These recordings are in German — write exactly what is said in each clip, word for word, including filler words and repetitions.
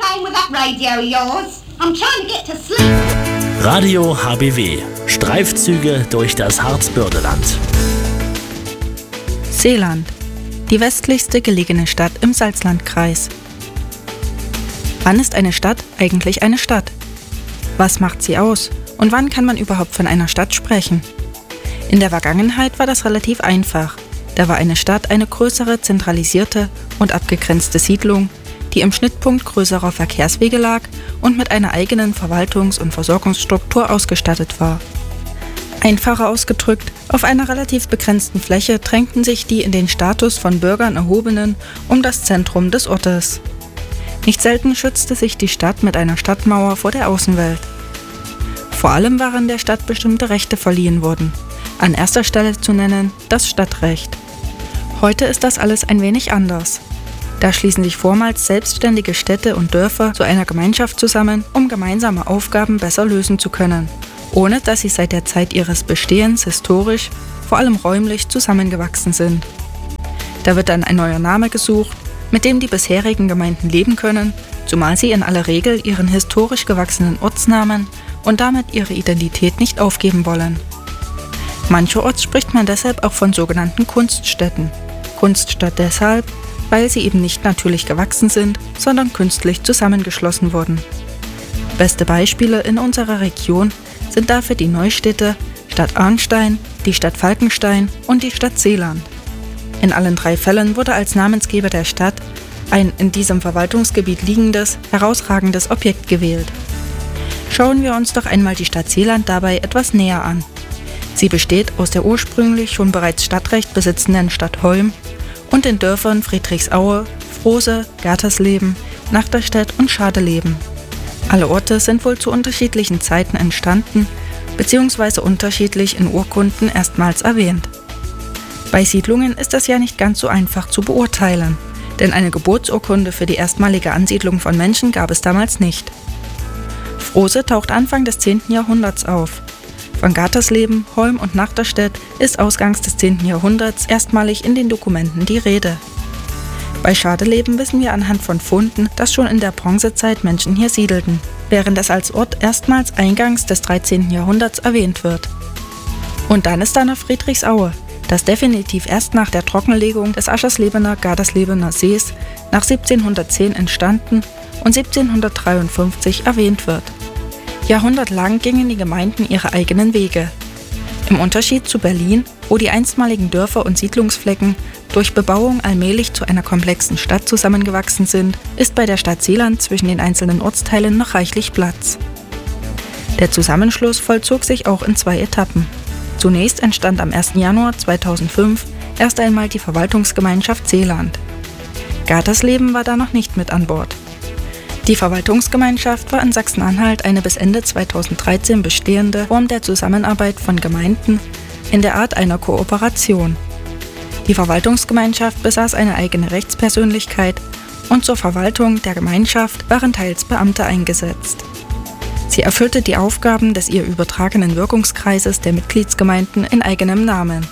playing with that radio of yours. I'm trying to get to sleep. Radio H B W. Streifzüge durch das Harzbürdeland. Seeland, die westlichste gelegene Stadt im Salzlandkreis. Wann ist eine Stadt eigentlich eine Stadt? Was macht sie aus? Und wann kann man überhaupt von einer Stadt sprechen? In der Vergangenheit war das relativ einfach. Da war eine Stadt eine größere, zentralisierte und abgegrenzte Siedlung, die im Schnittpunkt größerer Verkehrswege lag und mit einer eigenen Verwaltungs- und Versorgungsstruktur ausgestattet war. Einfacher ausgedrückt, auf einer relativ begrenzten Fläche drängten sich die in den Status von Bürgern erhobenen um das Zentrum des Ortes. Nicht selten schützte sich die Stadt mit einer Stadtmauer vor der Außenwelt. Vor allem waren der Stadt bestimmte Rechte verliehen worden. An erster Stelle zu nennen das Stadtrecht. Heute ist das alles ein wenig anders. Da schließen sich vormals selbstständige Städte und Dörfer zu einer Gemeinschaft zusammen, um gemeinsame Aufgaben besser lösen zu können, ohne dass sie seit der Zeit ihres Bestehens historisch, vor allem räumlich, zusammengewachsen sind. Da wird dann ein neuer Name gesucht, mit dem die bisherigen Gemeinden leben können, zumal sie in aller Regel ihren historisch gewachsenen Ortsnamen und damit ihre Identität nicht aufgeben wollen. Mancherorts spricht man deshalb auch von sogenannten Kunststädten. Kunststadt deshalb, weil sie eben nicht natürlich gewachsen sind, sondern künstlich zusammengeschlossen wurden. Beste Beispiele in unserer Region sind dafür die Neustädte, Stadt Arnstein, die Stadt Falkenstein und die Stadt Seeland. In allen drei Fällen wurde als Namensgeber der Stadt ein in diesem Verwaltungsgebiet liegendes, herausragendes Objekt gewählt. Schauen wir uns doch einmal die Stadt Seeland dabei etwas näher an. Sie besteht aus der ursprünglich schon bereits Stadtrecht besitzenden Stadt Holm und den Dörfern Friedrichsaue, Frohse, Gertersleben, Nachterstedt und Schadeleben. Alle Orte sind wohl zu unterschiedlichen Zeiten entstanden bzw. unterschiedlich in Urkunden erstmals erwähnt. Bei Siedlungen ist das ja nicht ganz so einfach zu beurteilen, denn eine Geburtsurkunde für die erstmalige Ansiedlung von Menschen gab es damals nicht. Frohse taucht Anfang des zehnten Jahrhunderts auf. Von Gertersleben, Holm und Nachterstedt ist ausgangs des zehnten Jahrhunderts erstmalig in den Dokumenten die Rede. Bei Schadeleben wissen wir anhand von Funden, dass schon in der Bronzezeit Menschen hier siedelten, während es als Ort erstmals eingangs des dreizehnten Jahrhunderts erwähnt wird. Und dann ist da noch Friedrichsaue, das definitiv erst nach der Trockenlegung des Ascherslebener Gerderslebener Sees nach siebzehnhundertzehn entstanden und siebzehnhundertdreiundfünfzig erwähnt wird. Jahrhundertelang gingen die Gemeinden ihre eigenen Wege. Im Unterschied zu Berlin, wo die einstmaligen Dörfer und Siedlungsflecken durch Bebauung allmählich zu einer komplexen Stadt zusammengewachsen sind, ist bei der Stadt Seeland zwischen den einzelnen Ortsteilen noch reichlich Platz. Der Zusammenschluss vollzog sich auch in zwei Etappen. Zunächst entstand am ersten Januar zweitausendfünf erst einmal die Verwaltungsgemeinschaft Seeland. Gertersleben war da noch nicht mit an Bord. Die Verwaltungsgemeinschaft war in Sachsen-Anhalt eine bis Ende zweitausenddreizehn bestehende Form der Zusammenarbeit von Gemeinden in der Art einer Kooperation. Die Verwaltungsgemeinschaft besaß eine eigene Rechtspersönlichkeit und zur Verwaltung der Gemeinschaft waren teils Beamte eingesetzt. Sie erfüllte die Aufgaben des ihr übertragenen Wirkungskreises der Mitgliedsgemeinden in eigenem Namen.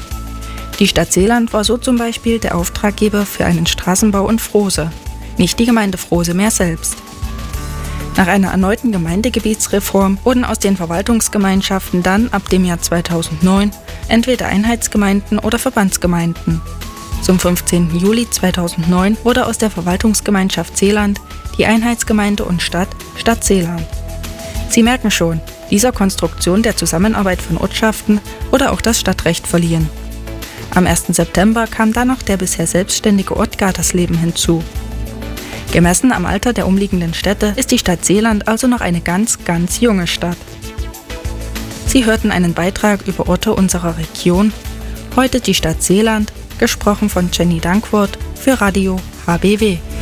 Die Stadt Seeland war so zum Beispiel der Auftraggeber für einen Straßenbau in Frohse, nicht die Gemeinde Frohse mehr selbst. Nach einer erneuten Gemeindegebietsreform wurden aus den Verwaltungsgemeinschaften dann ab dem Jahr zweitausendneun entweder Einheitsgemeinden oder Verbandsgemeinden. Zum fünfzehnten Juli zweitausendneun wurde aus der Verwaltungsgemeinschaft Seeland die Einheitsgemeinde und Stadt Stadt Seeland. Sie merken schon, dieser Konstruktion der Zusammenarbeit von Ortschaften wurde auch das Stadtrecht verliehen. Am ersten September kam dann noch der bisher selbstständige Ort Gertersleben hinzu. Gemessen am Alter der umliegenden Städte ist die Stadt Seeland also noch eine ganz, ganz junge Stadt. Sie hörten einen Beitrag über Orte unserer Region, heute die Stadt Seeland, gesprochen von Jenny Dankwort für Radio H B W.